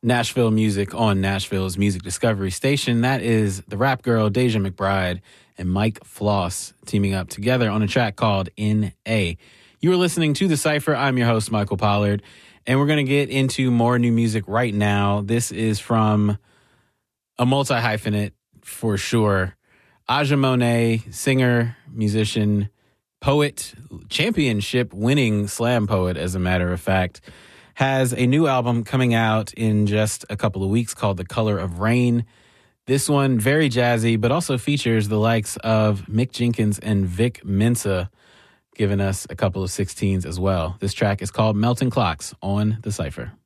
Nashville music on Nashville's music discovery station. That is the rap girl Deja McBride and Mike Floss teaming up together on a track called N.A. You are listening to The Cypher. I'm your host, Michael Pollard, and we're going to get into more new music right now. This is from a multi-hyphenate for sure. Aja Monet, singer, musician, poet, championship-winning slam poet, as a matter of fact, has a new album coming out in just a couple of weeks called The Color of Rain. This one, very jazzy, but also features the likes of Mick Jenkins and Vic Mensa, giving us a couple of 16s as well. This track is called Melting Clocks on The Cypher.